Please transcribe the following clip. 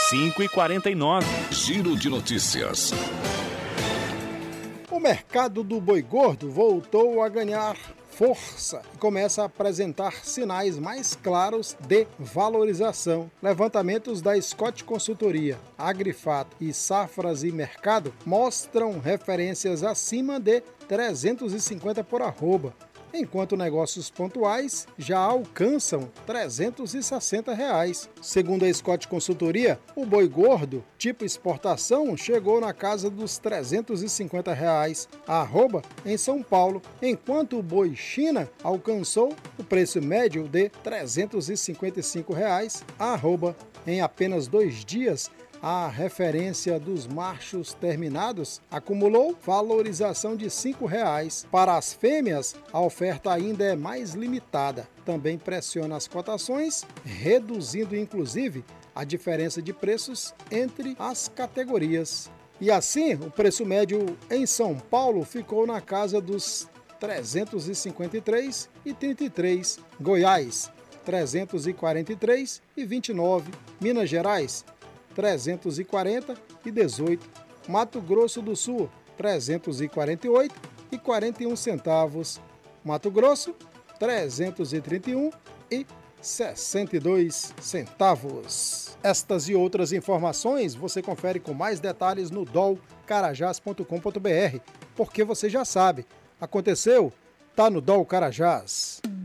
5h49. Giro de notícias. O mercado do boi gordo voltou a ganhar força e começa a apresentar sinais mais claros de valorização. Levantamentos da Scott Consultoria, Agrifato e Safras e Mercado mostram referências acima de 350 por arroba, enquanto negócios pontuais já alcançam R$ 360. Segundo a Scott Consultoria, o boi gordo, tipo exportação, chegou na casa dos R$ 350 a arroba em São Paulo, enquanto o boi China alcançou o preço médio de R$ 355 a arroba em apenas 2 dias. A referência dos machos terminados acumulou valorização de R$ 5. Para as fêmeas, a oferta ainda é mais limitada. Também pressiona as cotações, reduzindo inclusive a diferença de preços entre as categorias. E assim, o preço médio em São Paulo ficou na casa dos R$ 353,33. Goiás, R$ 343,29. Minas Gerais, 340,18, Mato Grosso do Sul, 348,41 centavos, Mato Grosso, 331,62 centavos. Estas e outras informações você confere com mais detalhes no dolcarajás.com.br, porque você já sabe, aconteceu, tá no Dol Carajás.